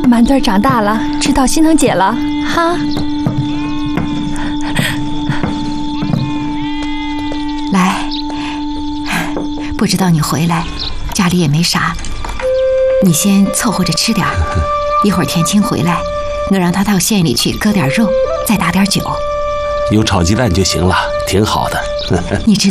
满墩长大了，知道心疼姐了哈。 来，不知道你回来，家里也没啥，你先凑合着吃点，一会儿田青回来，我让他到县里去割点肉，再打点酒。 有炒鸡蛋就行了，挺好的。 你知